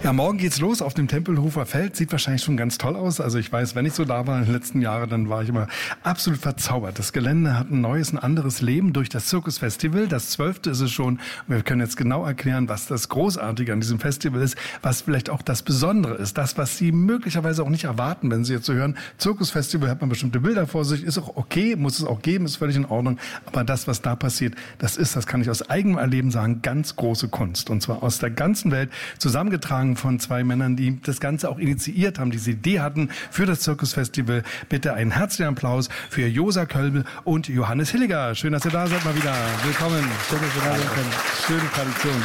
Ja, morgen geht's los auf dem Tempelhofer Feld. Sieht wahrscheinlich schon ganz toll aus. Also ich weiß, wenn ich so da war in den letzten Jahren, dann war ich immer absolut verzaubert. Das Gelände hat ein anderes Leben durch das Zirkusfestival. Das 12. ist es schon. Wir können jetzt genau erklären, was das Großartige an diesem Festival ist, was vielleicht auch das Besondere ist. Das, was Sie möglicherweise auch nicht erwarten, wenn Sie jetzt so hören. Zirkusfestival, hat man bestimmte Bilder vor sich. Ist auch okay, muss es auch geben, ist völlig in Ordnung. Aber das, was da passiert, das kann ich aus eigenem Erleben sagen, ganz große Kunst. Und zwar aus der ganzen Welt, zusammengetragen von zwei Männern, die das Ganze auch initiiert haben, diese Idee hatten für das Zirkusfestival. Bitte einen herzlichen Applaus für Josa Kölbel und Johannes Hilliger. Schön, dass ihr da seid mal wieder. Willkommen. Schön, dass ihr da sein könnt. Schöne Tradition.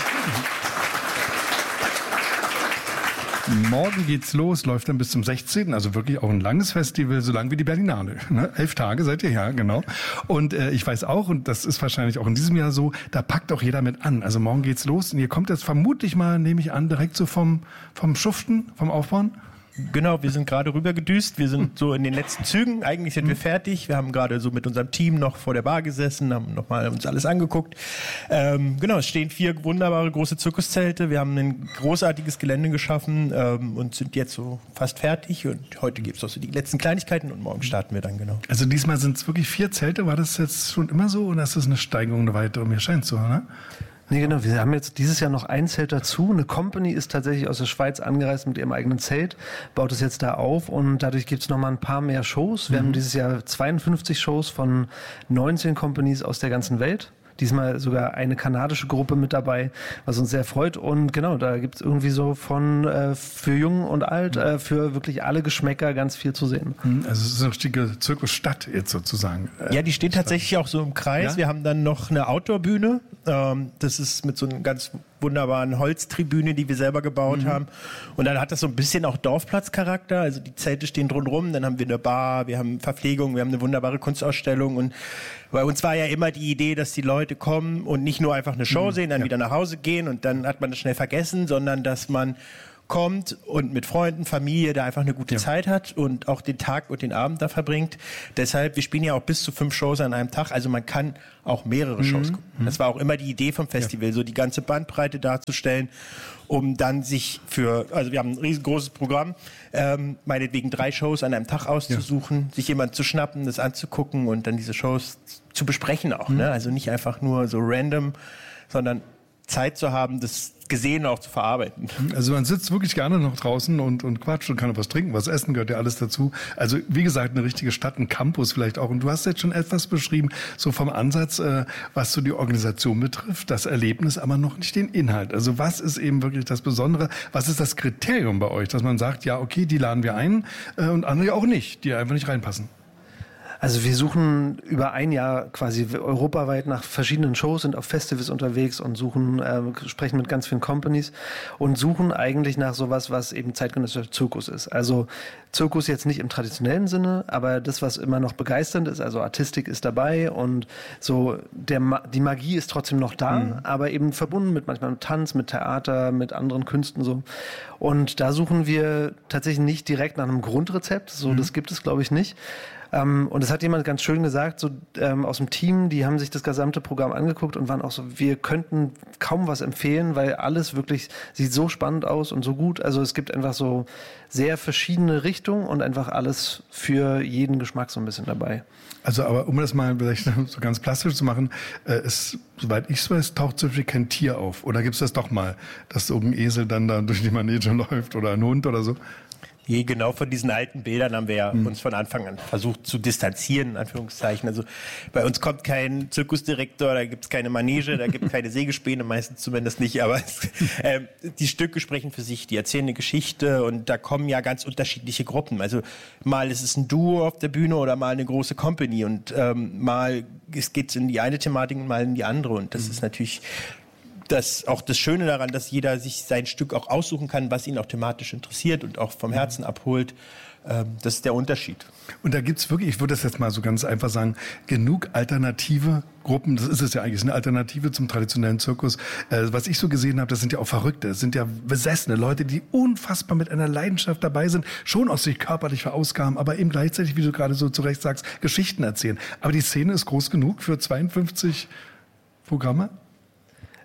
Morgen geht's los, läuft dann bis zum 16., also wirklich auch ein langes Festival, so lang wie die Berlinale. 11 Tage seid ihr, ja, genau. Und ich weiß auch, und das ist wahrscheinlich auch in diesem Jahr so, da packt auch jeder mit an. Also morgen geht's los und ihr kommt jetzt vermutlich mal, nehme ich an, direkt so vom Schuften, vom Aufbauen. Genau, wir sind gerade rübergedüst, wir sind so in den letzten Zügen, eigentlich sind wir fertig, wir haben gerade so mit unserem Team noch vor der Bar gesessen, haben nochmal uns alles angeguckt. Genau, es stehen 4 wunderbare große Zirkuszelte, wir haben ein großartiges Gelände geschaffen und sind jetzt so fast fertig und heute gibt es auch so die letzten Kleinigkeiten und morgen starten wir dann, genau. Also diesmal sind es wirklich 4 Zelte, war das jetzt schon immer so oder ist das eine Steigerung, eine weitere? Mir scheint so, ne? Nee, genau. Wir haben jetzt dieses Jahr noch ein Zelt dazu. Eine Company ist tatsächlich aus der Schweiz angereist mit ihrem eigenen Zelt, baut es jetzt da auf und dadurch gibt's noch mal ein paar mehr Shows. Wir haben dieses Jahr 52 Shows von 19 Companies aus der ganzen Welt. Diesmal sogar eine kanadische Gruppe mit dabei, was uns sehr freut. Und genau, da gibt's irgendwie so von für Jung und Alt, für wirklich alle Geschmäcker ganz viel zu sehen. Also es ist eine richtige Zirkusstadt jetzt sozusagen. Ja, die steht tatsächlich auch so im Kreis. Ja? Wir haben dann noch eine Outdoor-Bühne. Das ist mit so einem ganz wunderbaren Holztribüne, die wir selber gebaut haben. Und dann hat das so ein bisschen auch Dorfplatzcharakter. Also die Zelte stehen drumherum, dann haben wir eine Bar, wir haben Verpflegung, wir haben eine wunderbare Kunstausstellung. Und bei uns war ja immer die Idee, dass die Leute kommen und nicht nur einfach eine Show sehen, dann wieder nach Hause gehen und dann hat man das schnell vergessen, sondern dass man kommt und mit Freunden, Familie da einfach eine gute Zeit hat und auch den Tag und den Abend da verbringt. Deshalb, wir spielen ja auch bis zu 5 Shows an einem Tag, also man kann auch mehrere Shows gucken. Das war auch immer die Idee vom Festival, so die ganze Bandbreite darzustellen, um dann sich also wir haben ein riesengroßes Programm, meinetwegen 3 Shows an einem Tag auszusuchen, sich jemand zu schnappen, das anzugucken und dann diese Shows zu besprechen auch, ne? Also nicht einfach nur so random, sondern Zeit zu haben, das Gesehene auch zu verarbeiten. Also man sitzt wirklich gerne noch draußen und quatscht und kann was trinken, was essen, gehört ja alles dazu. Also wie gesagt, eine richtige Stadt, ein Campus vielleicht auch. Und du hast jetzt schon etwas beschrieben, so vom Ansatz, was so die Organisation betrifft, das Erlebnis, aber noch nicht den Inhalt. Also was ist eben wirklich das Besondere? Was ist das Kriterium bei euch, dass man sagt, ja okay, die laden wir ein und andere auch nicht, die einfach nicht reinpassen? Also wir suchen über ein Jahr quasi europaweit nach verschiedenen Shows, sind auf Festivals unterwegs und sprechen mit ganz vielen Companies und suchen eigentlich nach sowas, was eben zeitgenössischer Zirkus ist. Also Zirkus jetzt nicht im traditionellen Sinne, aber das, was immer noch begeisternd ist, also Artistik ist dabei und so die Magie ist trotzdem noch da, aber eben verbunden mit manchmal mit Tanz, mit Theater, mit anderen Künsten so. Und da suchen wir tatsächlich nicht direkt nach einem Grundrezept, so das gibt es glaube ich nicht. Und es hat jemand ganz schön gesagt, so aus dem Team, die haben sich das gesamte Programm angeguckt und waren auch so, wir könnten kaum was empfehlen, weil alles wirklich sieht so spannend aus und so gut. Also es gibt einfach so sehr verschiedene Richtungen und einfach alles für jeden Geschmack so ein bisschen dabei. Also aber um das mal vielleicht so ganz plastisch zu machen, soweit ich es weiß, taucht zum Beispiel kein Tier auf. Oder gibt es das doch mal, dass so ein Esel dann da durch die Manege läuft oder ein Hund oder so? Genau von diesen alten Bildern haben wir ja uns von Anfang an versucht zu distanzieren, in Anführungszeichen. Also bei uns kommt kein Zirkusdirektor, da gibt es keine Manege, da gibt es keine Sägespäne, meistens zumindest nicht, aber die Stücke sprechen für sich, die erzählen eine Geschichte und da kommen ja ganz unterschiedliche Gruppen. Also mal ist es ein Duo auf der Bühne oder mal eine große Company und mal geht es in die eine Thematik und mal in die andere und das ist natürlich auch das Schöne daran, dass jeder sich sein Stück auch aussuchen kann, was ihn auch thematisch interessiert und auch vom Herzen abholt. Das ist der Unterschied. Und da gibt's wirklich, ich würde das jetzt mal so ganz einfach sagen, genug alternative Gruppen. Das ist es ja eigentlich, eine Alternative zum traditionellen Zirkus. Was ich so gesehen habe, das sind ja auch Verrückte. Das sind ja besessene Leute, die unfassbar mit einer Leidenschaft dabei sind, schon aus sich körperlich verausgaben, aber eben gleichzeitig, wie du gerade so zu Recht sagst, Geschichten erzählen. Aber die Szene ist groß genug für 52 Programme?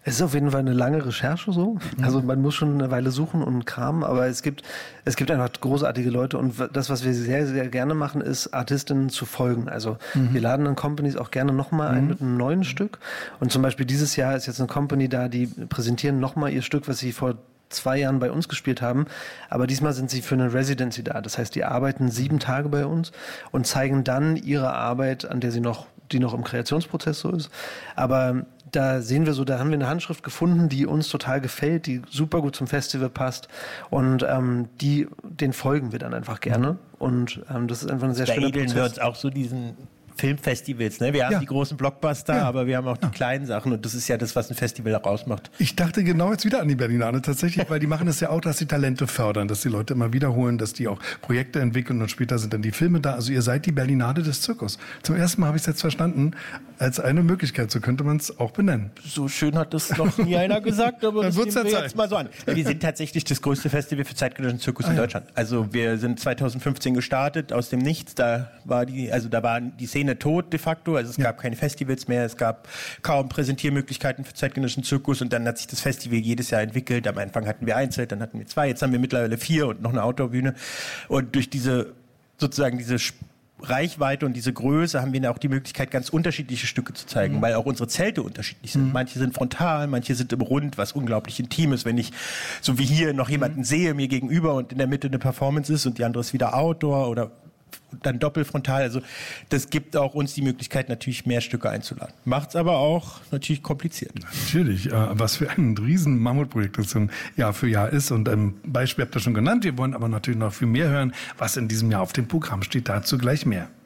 Es ist auf jeden Fall eine lange Recherche so. Also man muss schon eine Weile suchen und kramen, aber es gibt einfach großartige Leute und das, was wir sehr, sehr gerne machen, ist Artistinnen zu folgen. Also wir laden dann Companies auch gerne nochmal ein mit einem neuen Stück. Und zum Beispiel dieses Jahr ist jetzt eine Company da, die präsentieren nochmal ihr Stück, was sie vor 2 Jahren bei uns gespielt haben, aber diesmal sind sie für eine Residency da. Das heißt, die arbeiten 7 Tage bei uns und zeigen dann ihre Arbeit, an der die noch im Kreationsprozess so ist. Aber da sehen wir so, da haben wir eine Handschrift gefunden, die uns total gefällt, die super gut zum Festival passt und den folgen wir dann einfach gerne und das ist einfach eine sehr schöne Prozess. Da edeln wir uns auch so diesen Filmfestivals, ne? Wir haben die großen Blockbuster, aber wir haben auch die kleinen Sachen und das ist ja das, was ein Festival auch ausmacht. Ich dachte genau jetzt wieder an die Berlinale tatsächlich, weil die machen das ja auch, dass sie Talente fördern, dass die Leute immer wiederholen, dass die auch Projekte entwickeln und später sind dann die Filme da. Also ihr seid die Berlinale des Zirkus. Zum ersten Mal habe ich es jetzt verstanden, als eine Möglichkeit, so könnte man es auch benennen. So schön hat das noch nie einer gesagt, aber das nehmen wir jetzt mal so an. Wir sind tatsächlich das größte Festival für zeitgenössischen Zirkus in Deutschland. Also wir sind 2015 gestartet, aus dem Nichts, da war die Szene tot de facto, also es gab keine Festivals mehr, es gab kaum Präsentiermöglichkeiten für zeitgenössischen Zirkus und dann hat sich das Festival jedes Jahr entwickelt. Am Anfang hatten wir 1, dann hatten wir 2, jetzt haben wir mittlerweile 4 und noch eine Outdoor-Bühne und durch diese Reichweite und diese Größe haben wir auch die Möglichkeit, ganz unterschiedliche Stücke zu zeigen, weil auch unsere Zelte unterschiedlich sind. Manche sind frontal, manche sind im Rund, was unglaublich intim ist, wenn ich so wie hier noch jemanden sehe mir gegenüber und in der Mitte eine Performance ist und die andere ist wieder Outdoor oder dann doppelfrontal. Also das gibt auch uns die Möglichkeit, natürlich mehr Stücke einzuladen. Macht es aber auch natürlich kompliziert. Natürlich, was für ein riesen Mammutprojekt das Jahr für Jahr ist. Und ein Beispiel habt ihr schon genannt. Wir wollen aber natürlich noch viel mehr hören, was in diesem Jahr auf dem Programm steht. Dazu gleich mehr.